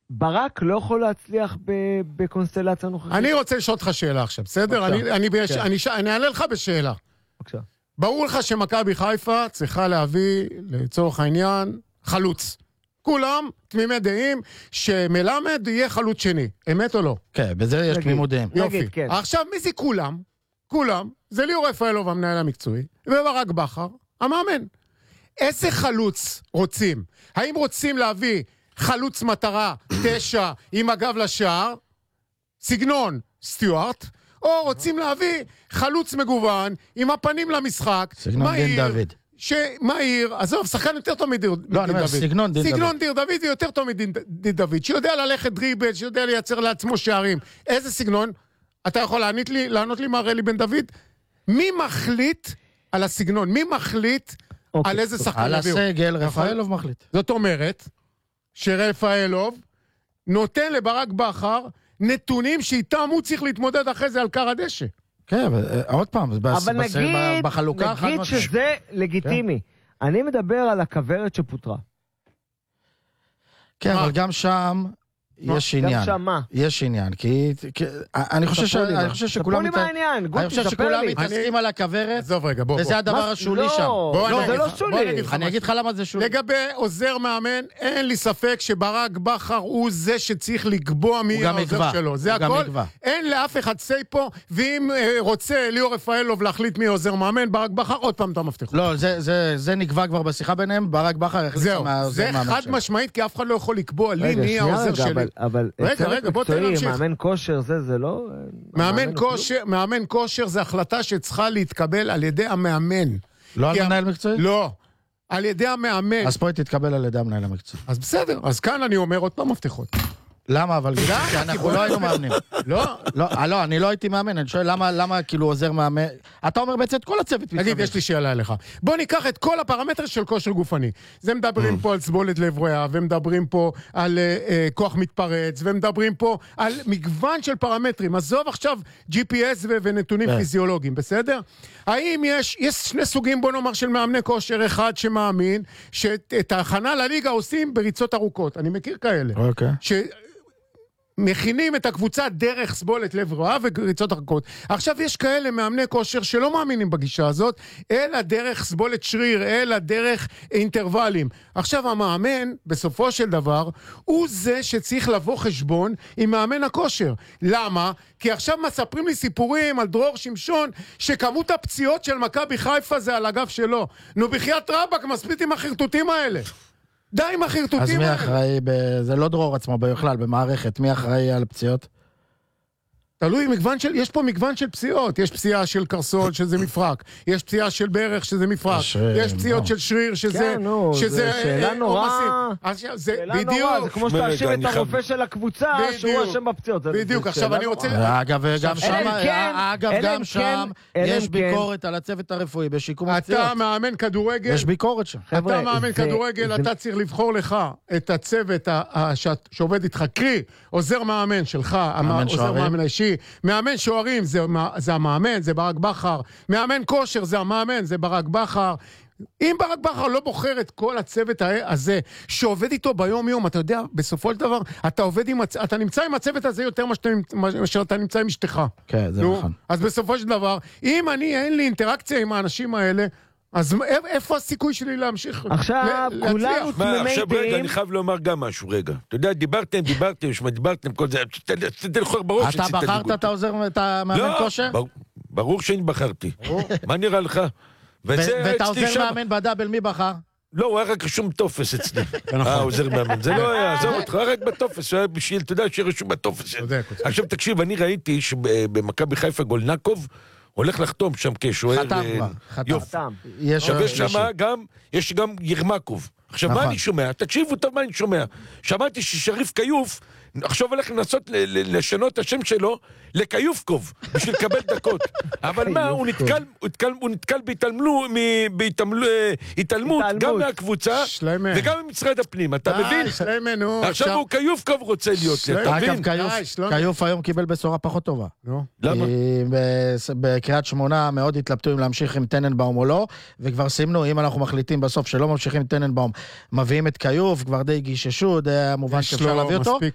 ברק לא יכול להצליח בקונסטלציה נוכחית. אני רוצה לשאול אותך שאלה עכשיו, בסדר? אני אענה לך בשאלה. בבקשה. ברור לך שמכבי חיפה צריכה להביא, לצורך העניין, חלוץ. כולם תמימי דעים שמלמד יהיה חלוץ שני. אמת או לא? כן, בזה יש תמימות דעים. יופי. עכשיו, מי זה כולם? כולם, זה ליאור רפאלוב המנהל המקצועי, וברק בכר, המאמן. איזה חלוץ רוצים? האם רוצים להביא חלוץ מטרה 9 עם הגב לשער, סגנון סטיוארט, או רוצים להביא חלוץ מגוון עם הפנים למשחק, סגנון דין דוד. שמהיר, עזוב, שחקן יותר טוב מדין דוד. לא, אני אומר, סגנון דין דוד. סגנון דין דוד זה יותר טוב מדין דוד, שיודע ללכת דריבל, שיודע לייצר לעצמו שערים. איזה סגנון? אתה יכול לענות לי מר אלי בן דוד? מי מחליט על הסגנון? מי מחליט על איזה שחקן על יביאו? הסגל, רפאלוב מחליט. זאת אומרת, שרפאלוב נותן לברק בכר נתונים שאיתם הוא צריך להתמודד אחרי זה על קר הדשא. כן, עוד פעם, אבל נגיד שזה לגיטימי. אני מדבר על הכברת שפוטרה. כן, אבל גם שם יש עניין. גם שם מה? יש עניין, כי אני חושב שכולם מתעסקים על הכברת, וזה הדבר השולי שם. לא, זה לא שולי. אני אגיד לך למה זה שולי. לגבי עוזר מאמן, אין לי ספק שברק בכר הוא זה שצריך לקבוע מי העוזר שלו. זה הכל. אין לאף אחד סי פה, ואם רוצה ליאור רפאלוב להחליט מי עוזר מאמן, ברק בכר עוד פעם אתה מבטיח. לא, זה נקבע כבר בשיחה ביניהם, ברק בכר יחליט מהעוזר מאמן שלו. זה חד משמעית, כי אף אחד לא יכול לקבוע לי מי העוזר שלי. אבל רגע, בוא תן להמשיך. מאמן כושר זה לא... מאמן כושר זה החלטה שצריכה להתקבל על ידי המאמן. לא על מנהל מקצועי? לא, על ידי המאמן. אז פה היא תתקבל על ידי המנהל המקצועי. אז בסדר, אז כאן אני אומר עוד פעם מבטיחות. למה? אבל אנחנו לא היינו מאמנים. לא, אני לא הייתי מאמן, אני שואל למה כאילו עוזר מאמן. אתה אומר בעצם את כל הצוות. תגיד, יש לי שאלה אליך. בוא ניקח את כל הפרמטר של כושר גופני. זה מדברים פה על סבולת לב ריאה, ומדברים פה על כוח מתפרץ, ומדברים פה על מגוון של פרמטרים. עזוב עכשיו GPS ונתונים פיזיולוגיים, בסדר? האם יש שני סוגים, בוא נאמר, של מאמני כושר, אחד שמאמין שאת ההכנה לליגה עושים בריצות ארוכות. אני מכיר כאלה. אוקיי. מכינים את הקבוצה דרך סבולת לב ריאה וריצות ארוכות. עכשיו יש כאלה מאמני כושר שלא מאמינים בגישה הזאת, אלא דרך סבולת שריר, אלא דרך אינטרוולים. עכשיו המאמן, בסופו של דבר, הוא זה שצריך לבוא חשבון עם מאמן הכושר. למה? כי עכשיו מספרים לי סיפורים על דרור שמשון, שכמות הפציעות של מכבי חיפה זה על הגב שלו. נו בחייאת רבאק, מספיק עם החרטוטים האלה. די עם החרטוטים האלה. אז מי אחראי, זה לא דרור עצמו בכלל, במערכת, מי אחראי על פציעות? תלוי, יש פה מגוון של פציעות. יש פציעה של קרסול שזה מפרק, יש פציעה של ברך שזה מפרק, יש פציעות של שריר שזה שאלה נורא, זה כמו שאתה אשים את הרופא של הקבוצה שהוא אשם בפציעות. בדיוק, עכשיו אני רוצה... אגב, גם שם יש ביקורת על הצוות הרפואי בשיקום הפציעות. אתה מאמן כדורגל, יש ביקורת שם. אתה מאמן כדורגל, אתה צריך לבחור לך את הצוות שעובד איתך, קרי עוזר מאמן שלך, עוזר מאמן האישי, מאמן שוערים זה המאמן, זה ברק בכר, מאמן כושר זה המאמן, זה ברק בכר. אם ברק בכר לא בוחר את כל הצוות הזה שעובד איתו ביום יום, אתה יודע, בסופו של דבר אתה נמצא עם הצוות הזה יותר מאשר אתה נמצא עם אשתך. כן, זה נכון. אז בסופו של דבר, אם אין לי אינטראקציה עם האנשים האלה, אז איפה הסיכוי שלי להמשיך? עכשיו, כולנו תמימי עכשיו רגע, אני חייב לומר גם משהו, רגע. אתה יודע, דיברתם, כל זה, תלכו בראש. אתה בחרת את העוזר, את המאמן כושר? ברור שאני בחרתי. מה נראה לך? ואת העוזר מאמן בדאבל, מי בחר? לא, הוא היה רק רשום טופס אצלי. העוזר מאמן. זה לא היה, עזוב אותך, רק בטופס. הוא היה בשביל, אתה יודע, שרשום בטופס. עכשיו תקשיב, אני ראיתי שבמכבי חיפה גולנקוב, הולך לחתום שם כשוער. חתם. יש גם ירמקוב. עכשיו מה אני שומע? תקשיבו טוב מה אני שומע. שמעתי ששריף קיוף עכשיו הולך לנסות לשנות את השם שלו לקיופקוב בשביל לקבל דקות. אבל מה, הוא נתקל בהתעלמות גם מהקבוצה וגם ממשרד הפנים. אתה מבין? עכשיו הוא קיופקוב רוצה להיות. קיוף היום קיבל בשורה פחות טובה. למה? בקריית שמונה מאוד התלבטו אם להמשיך עם טננבאום או לא, וכבר סימנו, אם אנחנו מחליטים בסוף שלא ממשיכים עם טננבאום, מביאים את קיוף, כבר די גיששו, די מובן שאפשר להביא אותו.